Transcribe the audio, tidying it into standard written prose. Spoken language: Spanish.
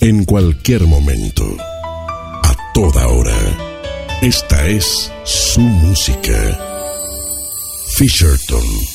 en cualquier momento, a toda hora. Esta es su música. Fisherton.